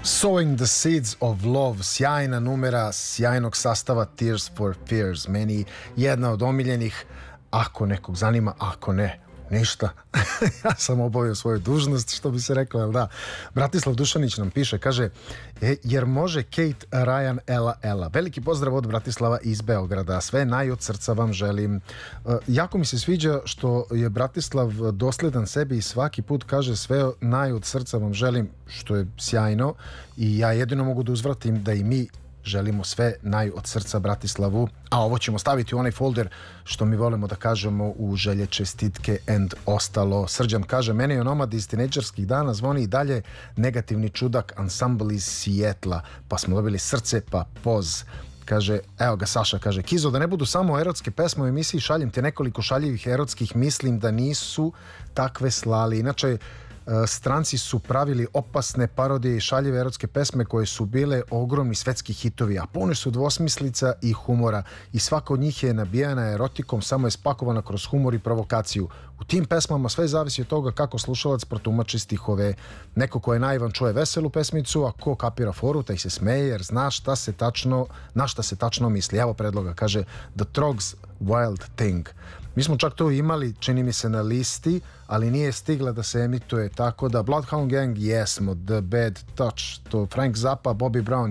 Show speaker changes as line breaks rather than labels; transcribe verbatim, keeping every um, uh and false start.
Sowing the Seeds of Love, sjajna numera, sjajnog sastava Tears for Fears, meni jedna od omiljenih, ako nekog zanima, ako ne, ništa. Ja sam obavio svoju dužnost, što bi se reklo, jel da? Bratislav Dušanić nam piše, kaže, e, jer može Kate, Ryan, Ela, Ela. Veliki pozdrav od Bratislava iz Beograda. Sve naj od srca vam želim. E, jako mi se sviđa što je Bratislav dosledan sebi i svaki put kaže sve naj od srca vam želim, što je sjajno, i ja jedino mogu da uzvratim da i mi želimo sve naj od srca Bratislavu, a ovo ćemo staviti u onaj folder što mi volimo da kažemo u želje, čestitke and ostalo. Srđan kaže, mene je onomad iz tinejdžerskih dana zvoni i dalje negativni čudak ansambl iz Sijetla, pa smo dobili srce pa poz. Kaže, evo ga Saša, kaže, Kizo, da ne budu samo erotske pesme u emisiji, šaljem te nekoliko šaljivih erotskih, mislim da nisu takve slali. Inače, stranci su pravili opasne parodije i šaljive erotske pesme koje su bile ogromni svetski hitovi, a pune su dvosmislica i humora i svaka od njih je nabijana erotikom, samo je spakovana kroz humor i provokaciju. U tim pesmama sve zavisi od toga kako slušalac protumači stihove. Neko ko je naivan čuje veselu pesmicu, a ko kapira foru taj se smeje jer zna šta se tačno, na šta se tačno misli. Evo predloga, kaže The Trogs Wild Thing. Mi smo čak to imali, čini mi se, na listi, ali nije stigla da se emituje, tako da Bloodhound Gang jesmo, The Bad Touch, to Frank Zappa, Bobby Brown,